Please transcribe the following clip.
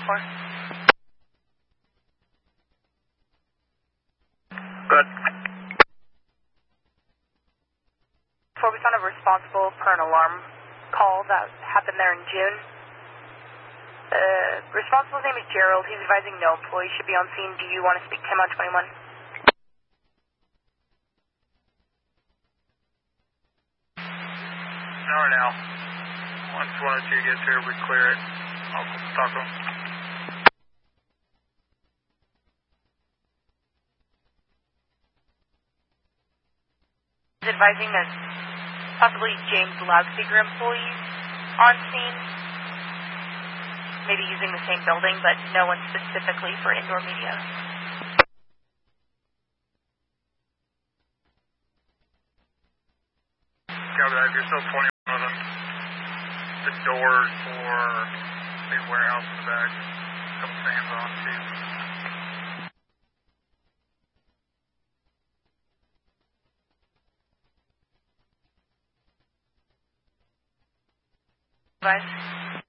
for? Good. Focus on a responsible per an alarm call that happened there in June. Responsible's name is Gerald. He's advising no employee should be on scene. Do you want to speak to him on 21? Alright, Al. Once 102 gets here, we clear it. I'll talk to him. He's advising that possibly James loudspeaker employees on scene. Maybe using the same building, but no one specifically for indoor media. Copy that. You're still 21 of them. The doors for the warehouse in the back. A couple fans on, too. Advise.